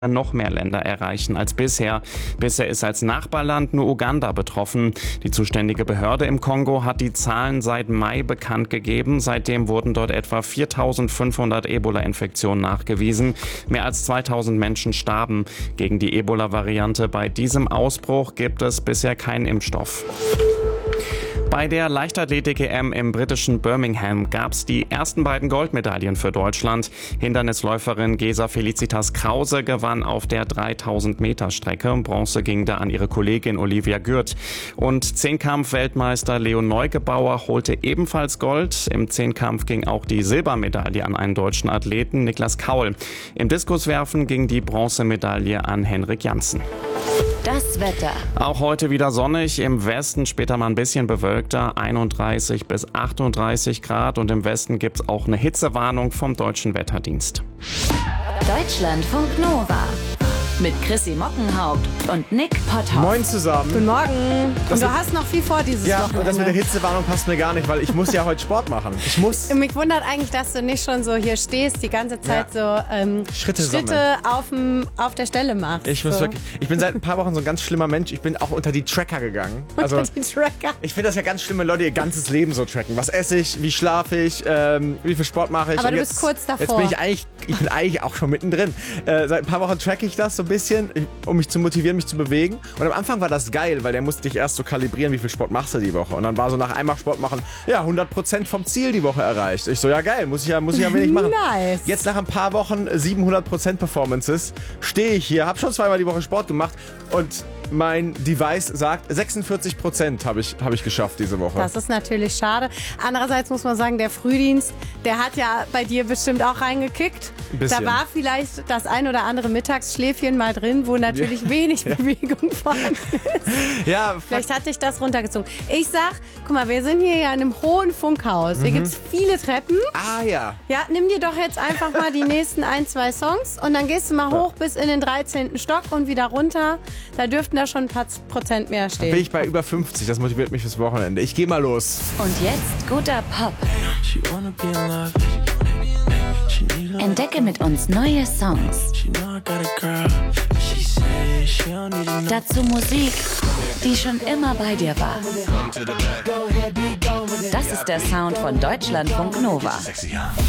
noch mehr Länder erreichen als bisher. Bisher ist als Nachbarland nur Uganda betroffen. Die zuständige Behörde im Kongo hat die Zahlen seit Mai bekannt gegeben. Seitdem wurden dort etwa 4.500 Ebola-Infektionen nachgewiesen. Mehr als 2.000 Menschen starben. Gegen die Ebola-Variante bei diesem Ausbruch gibt es bisher keinen Impfstoff. Bei der Leichtathletik-EM im britischen Birmingham gab es die ersten beiden Goldmedaillen für Deutschland. Hindernisläuferin Gesa Felicitas Krause gewann auf der 3000-Meter-Strecke. Bronze ging da an ihre Kollegin Olivia Gürt. Und Zehnkampf-Weltmeister Leon Neugebauer holte ebenfalls Gold. Im Zehnkampf ging auch die Silbermedaille an einen deutschen Athleten, Niklas Kaul. Im Diskuswerfen ging die Bronzemedaille an Henrik Janssen. Das Wetter. Auch heute wieder sonnig, im Westen später mal ein bisschen bewölkter, 31 bis 38 Grad und im Westen gibt es auch eine Hitzewarnung vom Deutschen Wetterdienst. Deutschlandfunk Nova. Mit Chrissy Mockenhaupt und Nick Potthoff. Moin zusammen. Guten Morgen. Und du hast noch viel vor dieses Wochenende. Und das mit der Hitzewarnung passt mir gar nicht, weil ich muss ja heute Sport machen. Ich muss. Mich wundert eigentlich, dass du nicht schon so hier stehst, die ganze Zeit Schritte auf der Stelle machst. Ich bin seit ein paar Wochen so ein ganz schlimmer Mensch. Ich bin auch unter die Tracker gegangen. Unter die Tracker? Ich finde das ja ganz schlimm, wenn Leute ihr ganzes Leben so tracken. Was esse ich, wie schlafe ich, wie viel Sport mache ich. Aber du bist kurz davor. Jetzt bin ich bin eigentlich auch schon mittendrin. Seit ein paar Wochen tracke ich das so ein bisschen, um mich zu motivieren, mich zu bewegen. Und am Anfang war das geil, weil der musste dich erst so kalibrieren, wie viel Sport machst du die Woche. Und dann war so nach einmal Sport machen, ja, 100% vom Ziel die Woche erreicht. Ich so, ja geil, muss ich ja wenig machen. Nice. Jetzt nach ein paar Wochen 700% Performances stehe ich hier, habe schon zweimal die Woche Sport gemacht und mein Device sagt, 46% habe ich geschafft diese Woche. Das ist natürlich schade. Andererseits muss man sagen, der Frühdienst, der hat ja bei dir bestimmt auch reingekickt. Ein bisschen. Da war vielleicht das ein oder andere Mittagsschläfchen mal drin, wo natürlich wenig Bewegung vorhanden ist. Ja, vielleicht hat dich das runtergezogen. Ich sag, guck mal, wir sind hier ja in einem hohen Funkhaus. Hier gibt es viele Treppen. Ah ja. Ja, nimm dir doch jetzt einfach mal die nächsten 1-2 Songs und dann gehst du mal hoch bis in den 13. Stock und wieder runter. Da dürften da schon ein paar Prozent mehr stehen. Bin ich bei über 50, das motiviert mich fürs Wochenende. Ich gehe mal los. Und jetzt guter Pop. Entdecke mit uns neue Songs. Dazu Musik, die schon immer bei dir war. Das ist der Sound von Deutschlandfunk Nova.